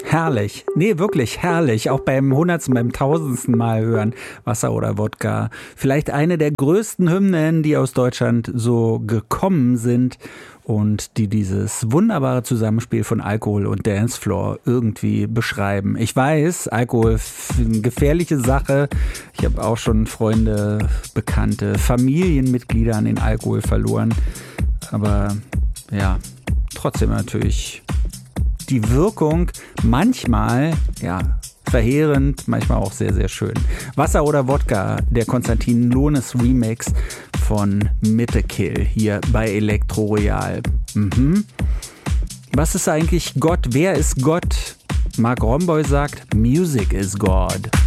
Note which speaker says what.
Speaker 1: Herrlich. Nee, wirklich herrlich. Auch beim 100., beim 1000. Mal hören. Wasser oder Wodka. Vielleicht eine der größten Hymnen, die aus Deutschland so gekommen sind und die dieses wunderbare Zusammenspiel von Alkohol und Dancefloor irgendwie beschreiben. Ich weiß, Alkohol ist eine gefährliche Sache. Ich habe auch schon Freunde, Bekannte, Familienmitglieder an den Alkohol verloren. Aber ja, trotzdem natürlich die Wirkung manchmal, ja, verheerend, manchmal auch sehr, sehr schön. Wasser oder Wodka, der Konstantin Lohnes Remix von Mittekill hier bei Elektro Royal. Was ist eigentlich Gott? Wer ist Gott? Mark Romboy sagt, Music is God.